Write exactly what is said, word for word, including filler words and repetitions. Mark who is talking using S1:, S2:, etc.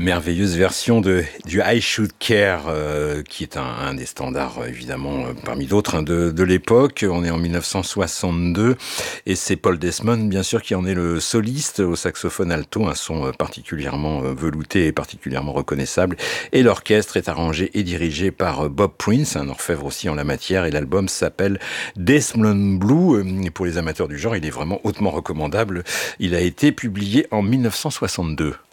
S1: Merveilleuse version de, du I Should Care, euh, qui est un, un des standards, évidemment, euh, parmi d'autres, hein, de, de l'époque. On est en mille neuf cent soixante-deux et c'est Paul Desmond, bien sûr, qui en est le soliste au saxophone alto, un son particulièrement velouté et particulièrement reconnaissable. Et l'orchestre est arrangé et dirigé par Bob Prince, un orfèvre aussi en la matière, et l'album s'appelle Desmond Blue. Et pour les amateurs du genre, il est vraiment hautement recommandable. Il a été publié en mille neuf cent soixante-deux.